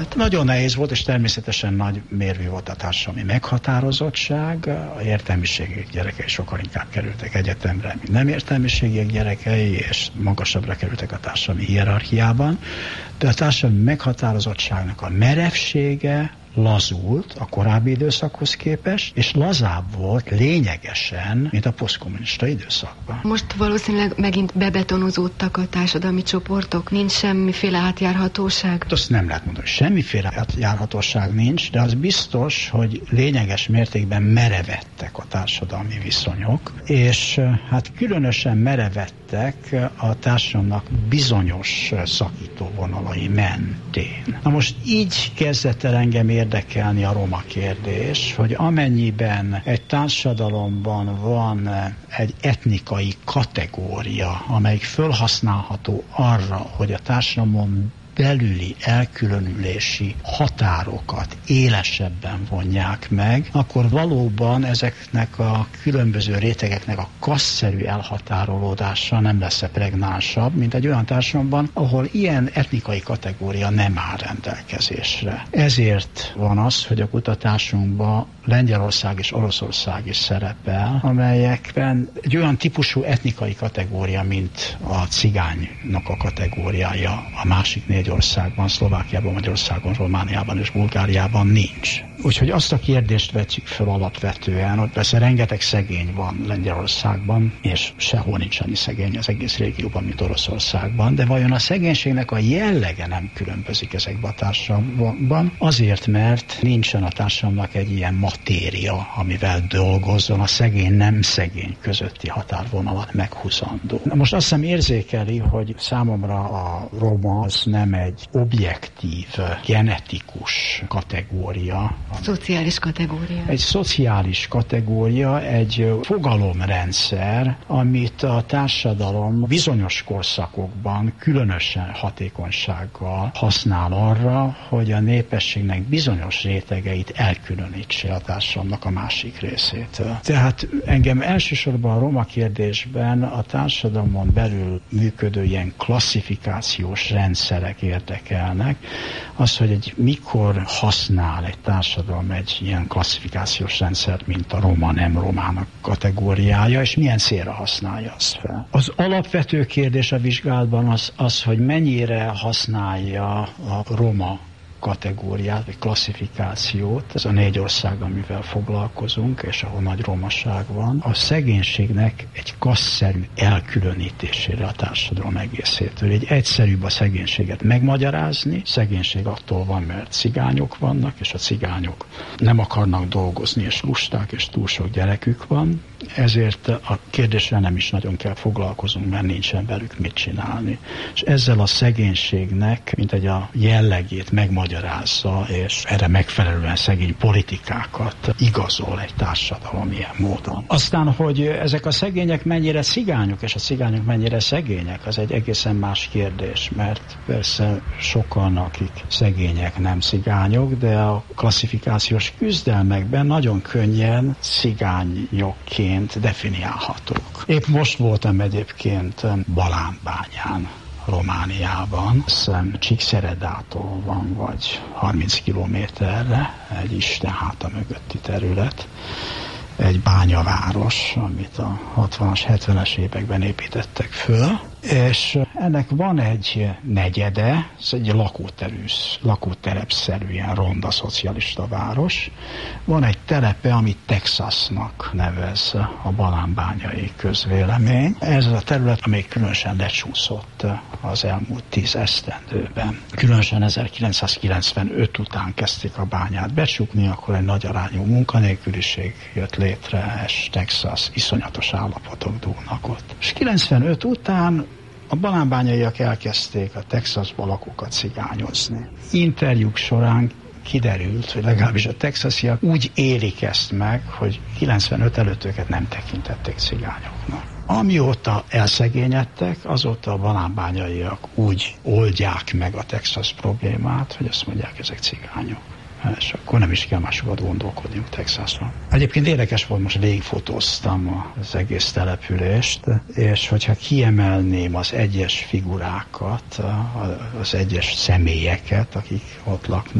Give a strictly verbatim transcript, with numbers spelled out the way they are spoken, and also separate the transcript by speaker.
Speaker 1: Nagyon nehéz volt, és természetesen nagy mérvű volt a társadalmi meghatározottság. A értelmiségiek gyerekei sokkal inkább kerültek egyetemre, mint nem értelmiségiek gyerekei, és magasabbra kerültek a társadalmi hierarchiában. De a társadalmi meghatározottságnak a merevsége lazult a korábbi időszakhoz képest, és lazább volt lényegesen, mint a posztkommunista időszakban.
Speaker 2: Most valószínűleg megint bebetonozódtak a társadalmi csoportok? Nincs semmiféle átjárhatóság?
Speaker 1: Azt nem lehet mondani, hogy semmiféle átjárhatóság nincs, de az biztos, hogy lényeges mértékben merevettek a társadalmi viszonyok, és hát különösen merevettek a társadalomnak bizonyos szakítóvonalai mentén. Na most így kezdett el engem érdekelni a roma kérdés, hogy amennyiben egy társadalomban van egy etnikai kategória, amelyik fölhasználható arra, hogy a társadalomon belüli elkülönülési határokat élesebben vonják meg, akkor valóban ezeknek a különböző rétegeknek a kasszerű elhatárolódása nem lesz pregnánsabb, mint egy olyan társadalomban, ahol ilyen etnikai kategória nem áll rendelkezésre. Ezért van az, hogy a kutatásunkban Lengyelország és Oroszország is szerepel, amelyekben egy olyan típusú etnikai kategória, mint a cigánynak a kategóriája a másik négy országban, Szlovákiában, Magyarországon, Romániában és Bulgáriában nincs. Úgyhogy azt a kérdést vetjük fel alapvetően, hogy persze rengeteg szegény van Lengyelországban, és sehol nincs annyi szegény az egész régióban, mint Oroszországban, de vajon a szegénységnek a jellege nem különbözik ezekben a társadalomban? Azért, mert nincsen a társadalomnak egy ilyen matéria, amivel dolgozzon a szegény, nem szegény közötti határvonalat meghúzandó. Na most azt hiszem érzékeli, hogy számomra a roma az nem egy objektív, genetikus kategória.
Speaker 2: Szociális kategória.
Speaker 1: Egy szociális kategória, egy fogalomrendszer, amit a társadalom bizonyos korszakokban különösen hatékonysággal használ arra, hogy a népességnek bizonyos rétegeit elkülönítse a társadalomnak a másik részétől. Tehát engem elsősorban a roma kérdésben a társadalomon belül működő ilyen klasszifikációs rendszerek érdekelnek. Az, hogy egy mikor használ egy társadalom egy ilyen klasszifikációs rendszert, mint a roma, nem romának kategóriája, és milyen célra használja azt fel. Az alapvető kérdés a vizsgálatban az, az hogy mennyire használja a roma kategóriát, vagy klasszifikációt, ez a négy ország, amivel foglalkozunk, és ahol nagy romaság van, a szegénységnek egy kasszerű elkülönítésére a társadalom egészétől. Egy egyszerűbb a szegénységet megmagyarázni, szegénység attól van, mert cigányok vannak, és a cigányok nem akarnak dolgozni, és lusták, és túl sok gyerekük van, ezért a kérdésre nem is nagyon kell foglalkozunk, mert nincsen velük mit csinálni. És ezzel a szegénységnek, mint egy a jellegét megmagyarázza, és erre megfelelően szegény politikákat igazol egy társadalom ilyen módon. Aztán, hogy ezek a szegények mennyire cigányok, és a cigányok mennyire szegények, az egy egészen más kérdés, mert persze sokan, akik szegények, nem cigányok, de a klasszifikációs küzdelmekben nagyon könnyen cigányokként definiálhatók. Épp most voltam egyébként Balánbányán, Romániában, hiszem Csíkszeredától van vagy harminc kilométerre, egy istenháta mögötti terület, egy bányaváros, amit a hatvanas, hetvenes években építettek föl, és ennek van egy negyede, ez egy lakóterűs, lakóterepszerű, ilyen ronda szocialista város. Van egy telepe, amit Texasnak nevez a balánbányai közvélemény. Ez a terület, amely különösen lecsúszott az elmúlt tíz esztendőben. Különösen ezerkilencszázkilencvenöt után kezdték a bányát becsukni, akkor egy nagy arányú munkanélküliség jött létre, és Texas iszonyatos állapotok dúlnak ott. És kilencvenöt után a balánbányaiak elkezdték a Texasba lakókat cigányozni. Interjúk során kiderült, hogy legalábbis a texasiak úgy élik ezt meg, hogy kilencvenöt előtt őket nem tekintették cigányoknak. Amióta elszegényedtek, azóta a balánbányaiak úgy oldják meg a Texas problémát, hogy azt mondják, ezek cigányok. és akkor nem is kell másokat gondolkodni Texasról. Egyébként érdekes volt, most végigfotóztam az egész települést, és hogyha kiemelném az egyes figurákat, az egyes személyeket, akik ott laknak,